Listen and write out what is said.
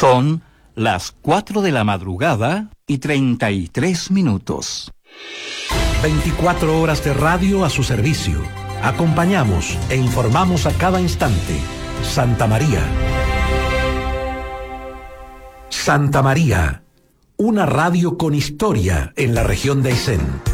Son las 4 de la madrugada y 33 minutos. 24 horas de radio a su servicio. Acompañamos e informamos a cada instante. Santa María. Santa María, una radio con historia en la región de Aysén.